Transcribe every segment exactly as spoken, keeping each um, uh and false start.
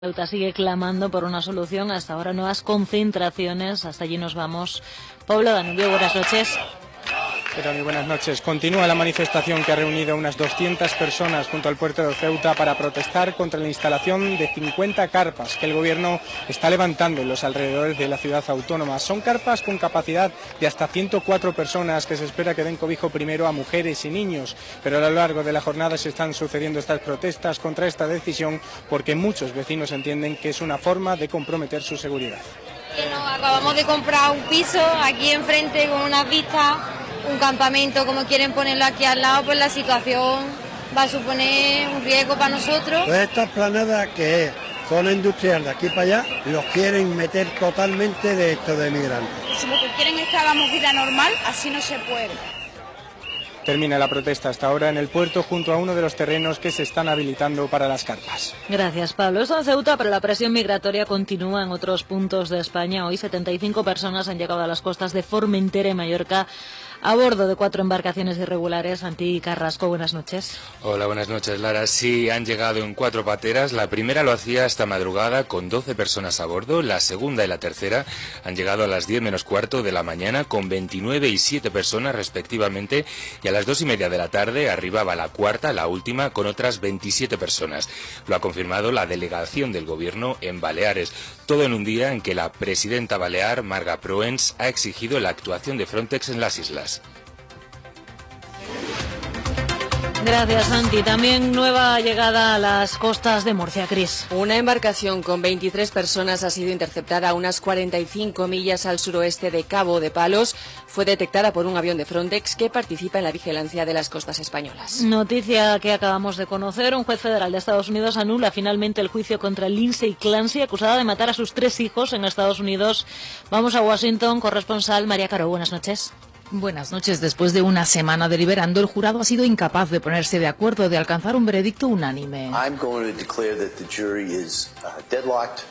Ceuta sigue clamando por una solución. Hasta ahora nuevas concentraciones. Hasta allí nos vamos. Pablo Danubio, buenas noches. Muy buenas noches. Continúa la manifestación que ha reunido a unas doscientas personas junto al puerto de Ceuta para protestar contra la instalación de cincuenta carpas que el gobierno está levantando en los alrededores de la ciudad autónoma. Son carpas con capacidad de hasta ciento cuatro personas que se espera que den cobijo primero a mujeres y niños, pero a lo largo de la jornada se están sucediendo estas protestas contra esta decisión porque muchos vecinos entienden que es una forma de comprometer su seguridad. Nos acabamos de comprar un piso aquí enfrente con unas vistas, un campamento, como quieren ponerlo aquí al lado, pues la situación va a suponer un riesgo para nosotros. Pues esta esplanada, que es zona industrial de aquí para allá, los quieren meter totalmente de esto de migrantes. Si lo que quieren es que hagamos vida normal, así no se puede. Termina la protesta hasta ahora en el puerto junto a uno de los terrenos que se están habilitando para las carpas. Gracias, Pablo. Esto en Ceuta, pero la presión migratoria continúa en otros puntos de España. Hoy setenta y cinco personas han llegado a las costas de Formentera y Mallorca a bordo de cuatro embarcaciones irregulares. Santi Carrasco, buenas noches. Hola, buenas noches, Lara. Sí, han llegado en cuatro pateras. La primera lo hacía esta madrugada con doce personas a bordo. La segunda y la tercera han llegado a las diez menos cuarto de la mañana con veintinueve y siete personas respectivamente. Y a las dos y media de la tarde arribaba la cuarta, la última, con otras veintisiete personas. Lo ha confirmado la delegación del gobierno en Baleares. Todo en un día en que la presidenta balear, Marga Proens, ha exigido la actuación de Frontex en las islas. Gracias, Santi. También nueva llegada a las costas de Murcia, Cris. Una embarcación con veintitrés personas ha sido interceptada a unas cuarenta y cinco millas al suroeste de Cabo de Palos. Fue detectada por un avión de Frontex que participa en la vigilancia de las costas españolas. Noticia que acabamos de conocer. Un juez federal de Estados Unidos anula finalmente el juicio contra Lindsay Clancy, acusada de matar a sus tres hijos en Estados Unidos. Vamos a Washington. Corresponsal María Caro, buenas noches. Buenas noches. Después de una semana deliberando, el jurado ha sido incapaz de ponerse de acuerdo, de alcanzar un veredicto unánime. I'm going to declare that the jury is uh, deadlocked.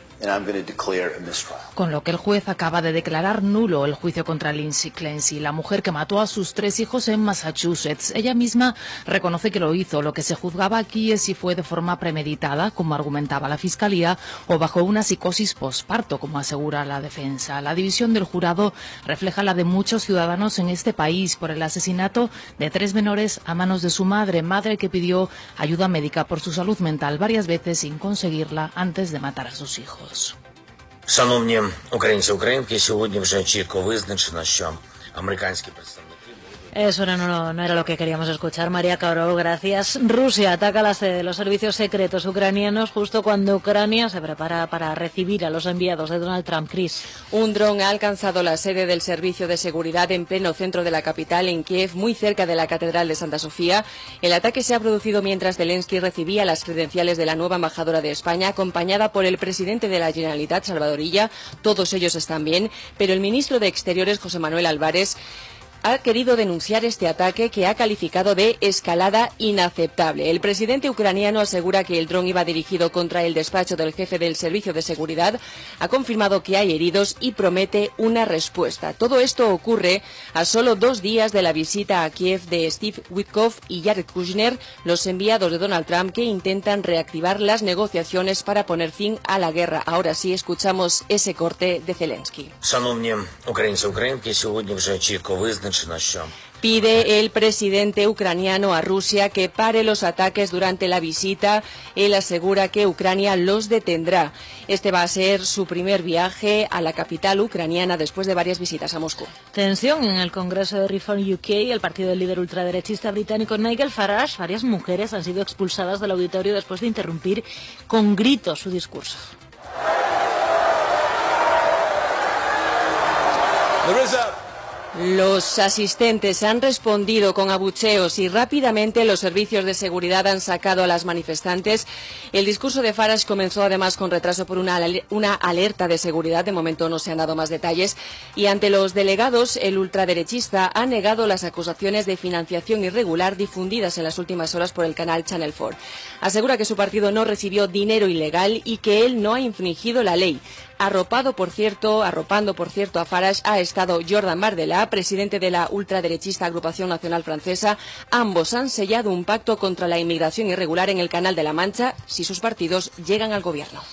Con lo que el juez acaba de declarar nulo el juicio contra Lindsay Clancy, la mujer que mató a sus tres hijos en Massachusetts. Ella misma reconoce que lo hizo. Lo que se juzgaba aquí es si fue de forma premeditada, como argumentaba la fiscalía, o bajo una psicosis posparto, como asegura la defensa. La división del jurado refleja la de muchos ciudadanos en este país por el asesinato de tres menores a manos de su madre, madre que pidió ayuda médica por su salud mental varias veces sin conseguirla antes de matar a sus hijos. Шановні українці-українки, сьогодні вже чітко визначено, що американські представники... Eso no, no, no era lo que queríamos escuchar, María Caro, gracias. Rusia ataca la sede de los servicios secretos ucranianos justo cuando Ucrania se prepara para recibir a los enviados de Donald Trump. Chris. Un dron ha alcanzado la sede del Servicio de Seguridad en pleno centro de la capital, en Kiev, muy cerca de la Catedral de Santa Sofía. El ataque se ha producido mientras Zelensky recibía las credenciales de la nueva embajadora de España, acompañada por el presidente de la Generalitat, Salvador Illa. Todos ellos están bien, pero el ministro de Exteriores, José Manuel Álvarez, ha querido denunciar este ataque que ha calificado de escalada inaceptable. El presidente ucraniano asegura que el dron iba dirigido contra el despacho del jefe del Servicio de Seguridad, ha confirmado que hay heridos y promete una respuesta. Todo esto ocurre a solo dos días de la visita a Kiev de Steve Witkoff y Jared Kushner, los enviados de Donald Trump que intentan reactivar las negociaciones para poner fin a la guerra. Ahora sí, escuchamos ese corte de Zelensky. Шановні українці-українки, сьогодні вже чітко визначено. Pide el presidente ucraniano a Rusia que pare los ataques durante la visita. Él asegura que Ucrania los detendrá. Este va a ser su primer viaje a la capital ucraniana después de varias visitas a Moscú. Tensión en el Congreso de Reform U K, el partido del líder ultraderechista británico Nigel Farage. Varias mujeres han sido expulsadas del auditorio después de interrumpir con gritos su discurso. Los asistentes han respondido con abucheos y rápidamente los servicios de seguridad han sacado a las manifestantes. El discurso de Farage comenzó además con retraso por una, una alerta de seguridad. De momento no se han dado más detalles. Y ante los delegados, el ultraderechista ha negado las acusaciones de financiación irregular difundidas en las últimas horas por el canal Channel cuatro. Asegura que su partido no recibió dinero ilegal y que él no ha infringido la ley. Arropado, por cierto, arropando, por cierto, a Farage ha estado Jordan Bardella, Escrivá, presidente de la ultraderechista Agrupación Nacional Francesa. Ambos han sellado un pacto contra la inmigración irregular en el Canal de la Mancha si sus partidos llegan al gobierno.